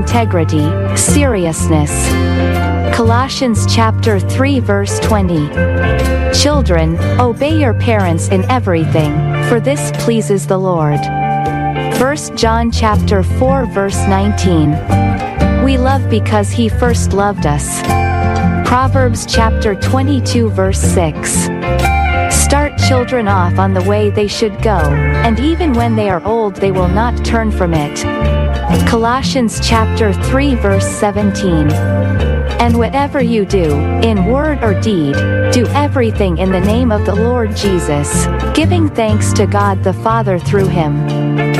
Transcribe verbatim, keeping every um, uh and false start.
integrity, seriousness. Colossians chapter three verse twenty. Children, obey your parents in everything, for this pleases the Lord. First John chapter four verse nineteen. We love because he first loved us. Proverbs chapter twenty-two verse six. Start children off on the way they should go, and even when they are old they will not turn from it. Colossians chapter three verse seventeen. And whatever you do, in word or deed, do everything in the name of the Lord Jesus, giving thanks to God the Father through him.